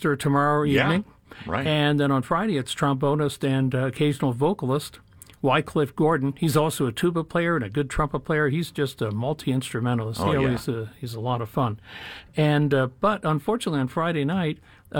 Chester tomorrow evening. Right. And then on Friday, it's trombonist and occasional vocalist Wycliffe Gordon. He's also a tuba player and a good trumpet player. He's just a multi-instrumentalist. He's a lot of fun. And but unfortunately, on Friday night,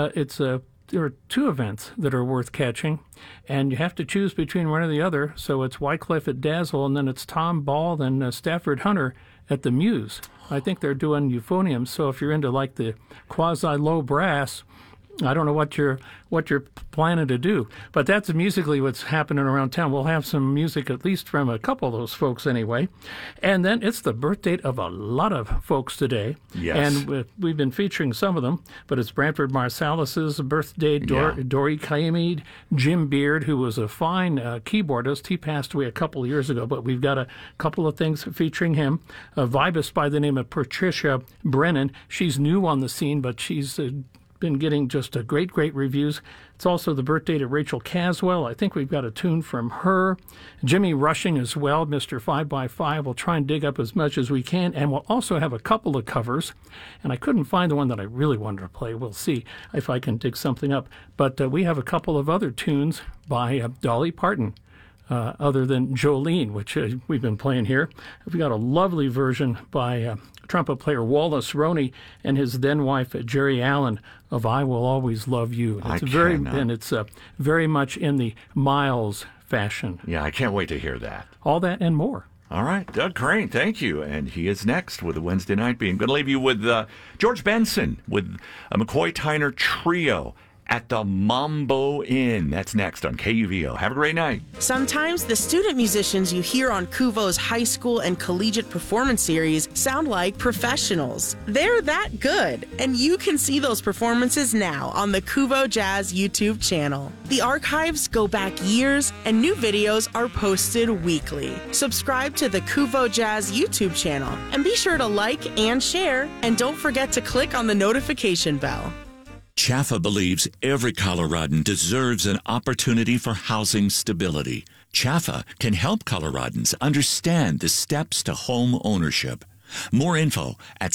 there are two events that are worth catching, and you have to choose between one or the other. So it's Wycliffe at Dazzle, and then it's Tom Ball and Stafford Hunter at the Muse. I think they're doing euphoniums. So if you're into like the quasi-low brass, I don't know what you're planning to do, but that's musically what's happening around town. We'll have some music at least from a couple of those folks anyway. And then it's the birth date of a lot of folks today. Yes. And we've been featuring some of them, but it's Branford Marsalis's birthday, Dori Caymmi, Jim Beard, who was a fine keyboardist. He passed away a couple of years ago, but we've got a couple of things featuring him. A vibist by the name of Patricia Brennan. She's new on the scene, but she's been getting just great reviews. It's also the birthday of Rachel Caswell. I think we've got a tune from her. Jimmy Rushing as well, Mr. 5x5. We'll try and dig up as much as we can, and we'll also have a couple of covers. And I couldn't find the one that I really wanted to play. We'll see if I can dig something up. But we have a couple of other tunes by Dolly Parton. Other than Jolene, which we've been playing here. We've got a lovely version by trumpet player Wallace Roney and his then-wife Jerry Allen of I Will Always Love You. And it's very much in the Miles fashion. Yeah, I can't wait to hear that. All that and more. All right, Doug Crane, thank you. And he is next with the Wednesday Night Beam. Going to leave you with George Benson with a McCoy Tyner Trio at the Mambo Inn. That's next on KUVO. Have a great night. Sometimes the student musicians you hear on KUVO's high school and collegiate performance series sound like professionals. They're that good, and you can see those performances now on the KUVO Jazz YouTube channel. The archives go back years, and new videos are posted weekly. Subscribe to the KUVO Jazz YouTube channel, and be sure to like and share, and don't forget to click on the notification bell. CHAFA believes every Coloradan deserves an opportunity for housing stability. CHAFA can help Coloradans understand the steps to home ownership. More info at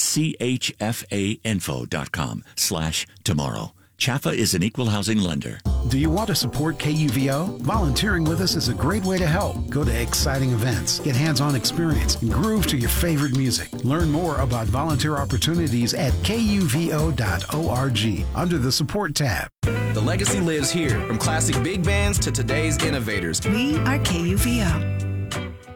chfainfo.com/tomorrow. CHAFA is an equal housing lender. Do you want to support KUVO? Volunteering with us is a great way to help. Go to exciting events, get hands-on experience, and groove to your favorite music. Learn more about volunteer opportunities at kuvo.org under the Support tab. The legacy lives here, from classic big bands to today's innovators. We are KUVO.